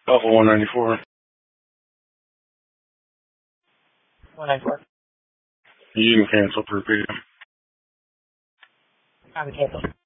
Alpha 194. 194. You can cancel per PM. I'm canceled.